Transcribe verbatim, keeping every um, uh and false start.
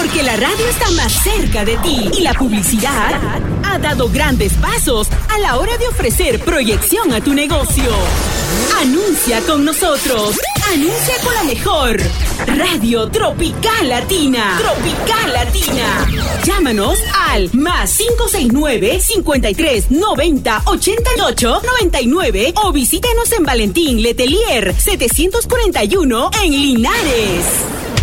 Porque la radio está más cerca de ti y la publicidad ha dado grandes pasos a la hora de ofrecer proyección a tu negocio. Anuncia con nosotros. Anuncia con la mejor Radio Tropical Latina. Tropical Latina. Llámanos al más cinco seis nueve, cincuenta y tres, noventa, ochenta y ocho, noventa y nueve o visítanos en Valentín Letelier setecientos cuarenta y uno en Linares.